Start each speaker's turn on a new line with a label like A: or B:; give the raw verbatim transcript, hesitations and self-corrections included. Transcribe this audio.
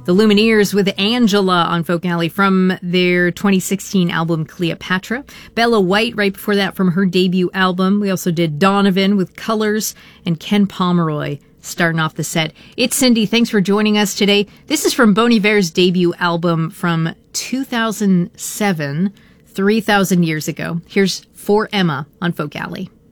A: The Lumineers with Angela on Folk Alley from their twenty sixteen album Cleopatra. Bella White right before that from her debut album. We also did Donovan with Colors and Ken Pomeroy starting off the set. It's Cindy. Thanks for joining us today. This is from Bon Iver's debut album from two thousand seven, three thousand years ago. Here's For Emma on Folk Alley.